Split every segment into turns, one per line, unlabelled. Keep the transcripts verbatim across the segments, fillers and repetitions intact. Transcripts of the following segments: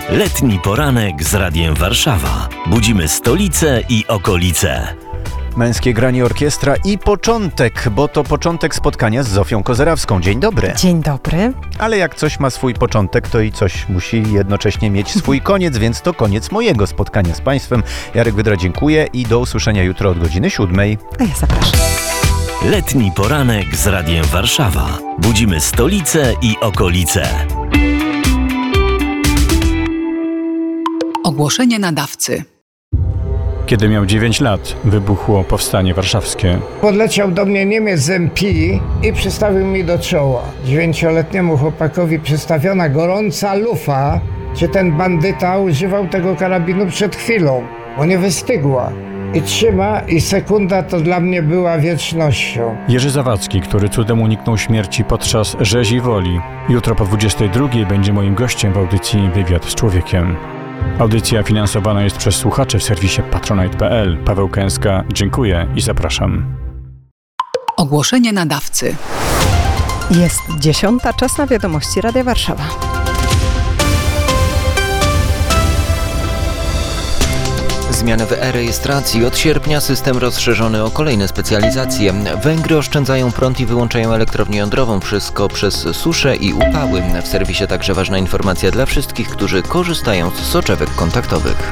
Letni poranek z Radiem Warszawa. Budzimy stolicę i okolice.
Męskie granie orkiestra i początek, bo to początek spotkania z Zofią Kozerawską. Dzień dobry.
Dzień dobry.
Ale jak coś ma swój początek, to i coś musi jednocześnie mieć swój koniec, więc to koniec mojego spotkania z Państwem. Jarek Wydra, dziękuję i do usłyszenia jutro od godziny siódmej.
A ja zapraszam.
Letni poranek z Radiem Warszawa. Budzimy stolicę i okolice.
Ogłoszenie nadawcy.
Kiedy miał dziewięć lat, wybuchło Powstanie Warszawskie.
Podleciał do mnie Niemiec z M P i przystawił mi do czoła. Dziewięcioletniemu chłopakowi przystawiona gorąca lufa, gdzie ten bandyta używał tego karabinu przed chwilą, bo nie wystygła. I trzyma, i sekunda to dla mnie była wiecznością.
Jerzy Zawadzki, który cudem uniknął śmierci podczas rzezi woli. Jutro po dwudziestej drugiej będzie moim gościem w audycji Wywiad z człowiekiem. Audycja finansowana jest przez słuchaczy w serwisie patronite kropka p l. Paweł Kęska, dziękuję i zapraszam.
Ogłoszenie nadawcy.
Jest dziesiąta, czas na wiadomości Radia Warszawa.
Zmiany w e-rejestracji. Od sierpnia system rozszerzony o kolejne specjalizacje. Węgry oszczędzają prąd i wyłączają elektrownię jądrową. Wszystko przez susze i upały. W serwisie także ważna informacja dla wszystkich, którzy korzystają z soczewek kontaktowych.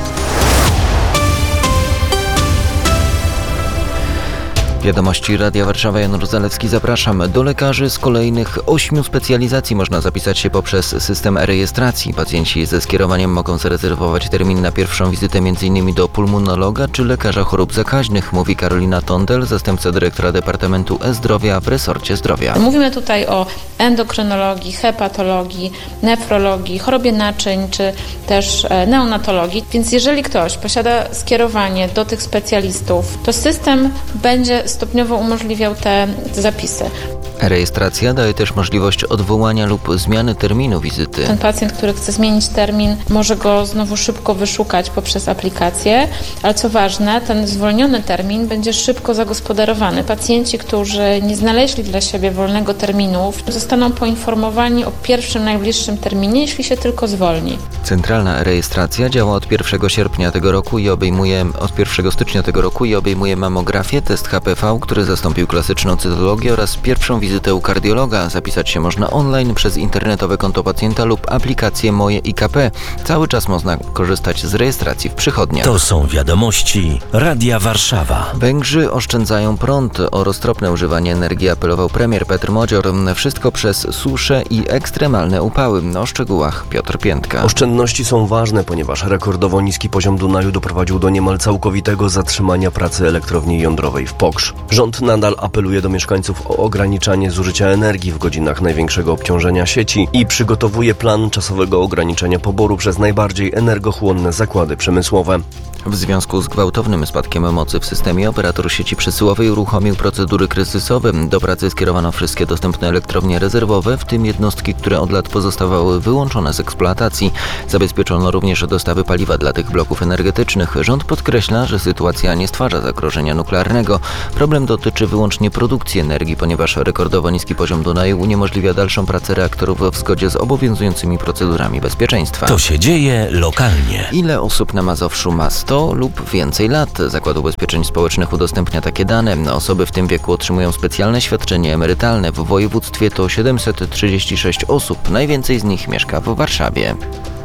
Wiadomości Radia Warszawa, Jan Rozalewski, zapraszam. Do lekarzy z kolejnych ośmiu specjalizacji można zapisać się poprzez system e-rejestracji. Pacjenci ze skierowaniem mogą zarezerwować termin na pierwszą wizytę m.in. do pulmonologa czy lekarza chorób zakaźnych, mówi Karolina Tondel, zastępca dyrektora Departamentu E-Zdrowia w resorcie zdrowia.
Mówimy tutaj o endokrynologii, hepatologii, nefrologii, chorobie naczyń czy też neonatologii. Więc jeżeli ktoś posiada skierowanie do tych specjalistów, to system będzie stopniowo umożliwiał te zapisy.
Rejestracja daje też możliwość odwołania lub zmiany terminu wizyty.
Ten pacjent, który chce zmienić termin, może go znowu szybko wyszukać poprzez aplikację, ale co ważne, ten zwolniony termin będzie szybko zagospodarowany. Pacjenci, którzy nie znaleźli dla siebie wolnego terminu, zostaną poinformowani o pierwszym najbliższym terminie, jeśli się tylko zwolni.
Centralna rejestracja działa od pierwszego sierpnia tego roku i obejmuje od pierwszego stycznia tego roku i obejmuje mamografię, test H P V, który zastąpił klasyczną cytologię oraz pierwszą wizytę u kardiologa. Zapisać się można online przez internetowe konto pacjenta lub aplikację Moje I K P. Cały czas można korzystać z rejestracji w przychodniach.
To są wiadomości Radia Warszawa.
Węgrzy oszczędzają prąd. O roztropne używanie energii apelował premier Petr Modzior. Wszystko przez susze i ekstremalne upały. O szczegółach Piotr Piętka.
Oszczędności są ważne, ponieważ rekordowo niski poziom Dunaju doprowadził do niemal całkowitego zatrzymania pracy elektrowni jądrowej w Pokrzz. Rząd nadal apeluje do mieszkańców o ograniczanie zużycia energii w godzinach największego obciążenia sieci i przygotowuje plan czasowego ograniczenia poboru przez najbardziej energochłonne zakłady przemysłowe.
W związku z gwałtownym spadkiem mocy w systemie operator sieci przesyłowej uruchomił procedury kryzysowe. Do pracy skierowano wszystkie dostępne elektrownie rezerwowe, w tym jednostki, które od lat pozostawały wyłączone z eksploatacji. Zabezpieczono również dostawy paliwa dla tych bloków energetycznych. Rząd podkreśla, że sytuacja nie stwarza zagrożenia nuklearnego. Problem dotyczy wyłącznie produkcji energii, ponieważ rekordowo niski poziom Dunaju uniemożliwia dalszą pracę reaktorów w zgodzie z obowiązującymi procedurami bezpieczeństwa.
To się dzieje lokalnie.
Ile osób na Mazowszu ma sto lub więcej lat? Zakład Ubezpieczeń Społecznych udostępnia takie dane. Osoby w tym wieku otrzymują specjalne świadczenie emerytalne. W województwie to siedemset trzydzieści sześć osób. Najwięcej z nich mieszka w Warszawie.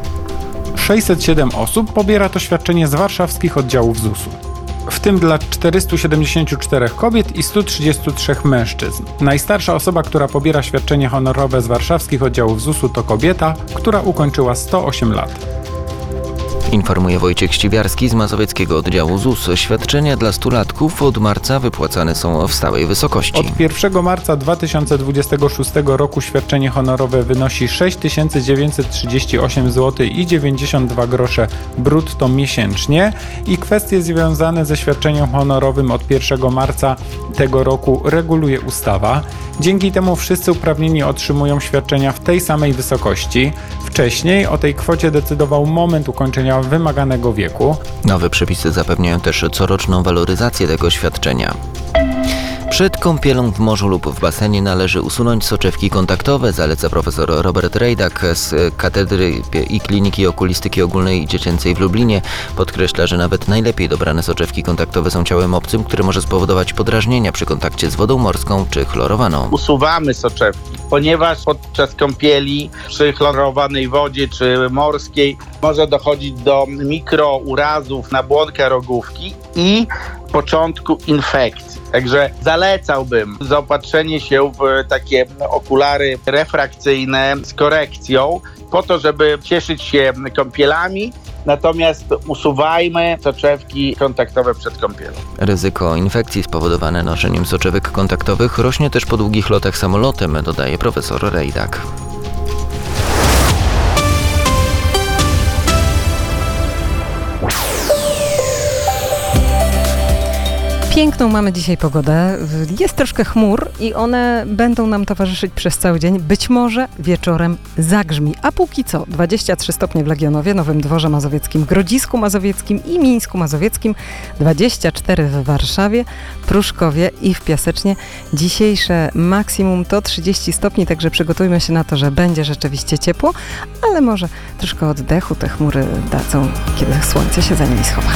sześćset siedem osób pobiera to świadczenie z warszawskich oddziałów Z U S-u. W tym dla czterysta siedemdziesiąt cztery kobiet i sto trzydzieści trzy mężczyzn. Najstarsza osoba, która pobiera świadczenie honorowe z warszawskich oddziałów Z U S-u, to kobieta, która ukończyła sto osiem lat.
Informuje Wojciech Ściwiarski z mazowieckiego oddziału Z U S. Świadczenia dla stulatków od marca wypłacane są w stałej wysokości.
Od pierwszego marca dwa tysiące dwudziestego szóstego roku świadczenie honorowe wynosi sześć tysięcy dziewięćset trzydzieści osiem złotych i dziewięćdziesiąt dwa grosze brutto miesięcznie i kwestie związane ze świadczeniem honorowym od pierwszego marca tego roku reguluje ustawa. Dzięki temu wszyscy uprawnieni otrzymują świadczenia w tej samej wysokości. Wcześniej o tej kwocie decydował moment ukończenia wymaganego wieku.
Nowe przepisy zapewniają też coroczną waloryzację tego świadczenia. Przed kąpielą w morzu lub w basenie należy usunąć soczewki kontaktowe, zaleca profesor Robert Rejdak z Katedry i Kliniki Okulistyki Ogólnej i Dziecięcej w Lublinie. Podkreśla, że nawet najlepiej dobrane soczewki kontaktowe są ciałem obcym, które może spowodować podrażnienia przy kontakcie z wodą morską czy chlorowaną.
Usuwamy soczewki, ponieważ podczas kąpieli przy chlorowanej wodzie czy morskiej może dochodzić do mikrourazów nabłonka rogówki i początku infekcji. Także zalecałbym zaopatrzenie się w takie okulary refrakcyjne z korekcją po to, żeby cieszyć się kąpielami, natomiast usuwajmy soczewki kontaktowe przed kąpielą.
Ryzyko infekcji spowodowane noszeniem soczewek kontaktowych rośnie też po długich lotach samolotem, dodaje profesor Rejdak.
Piękną mamy dzisiaj pogodę. Jest troszkę chmur i one będą nam towarzyszyć przez cały dzień. Być może wieczorem zagrzmi. A póki co dwadzieścia trzy stopnie w Legionowie, Nowym Dworze Mazowieckim, Grodzisku Mazowieckim i Mińsku Mazowieckim, dwadzieścia cztery w Warszawie, Pruszkowie i w Piasecznie. Dzisiejsze maksimum to trzydzieści stopni, także przygotujmy się na to, że będzie rzeczywiście ciepło, ale może troszkę oddechu te chmury dadzą, kiedy słońce się za nimi schowa.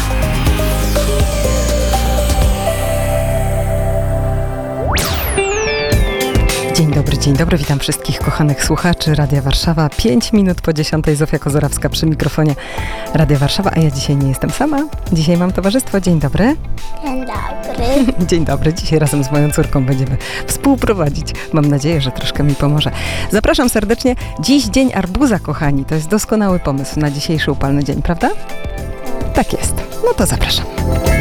Dzień dobry, dzień dobry, witam wszystkich kochanych słuchaczy Radia Warszawa. Pięć minut po dziesiątej, Zofia Kozorawska przy mikrofonie Radia Warszawa, a ja dzisiaj nie jestem sama. Dzisiaj mam towarzystwo. Dzień dobry.
Dzień dobry.
Dzień dobry. Dzisiaj razem z moją córką będziemy współprowadzić. Mam nadzieję, że troszkę mi pomoże. Zapraszam serdecznie. Dziś Dzień Arbuza, kochani. To jest doskonały pomysł na dzisiejszy upalny dzień, prawda? Tak jest. No to zapraszam.